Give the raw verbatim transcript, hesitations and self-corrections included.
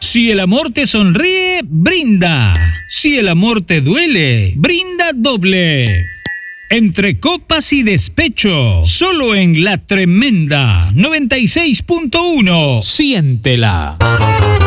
Si el amor te sonríe, brinda. Si el amor te duele, brinda doble. Entre copas y despecho, solo en La Tremenda noventa y seis punto uno. Siéntela.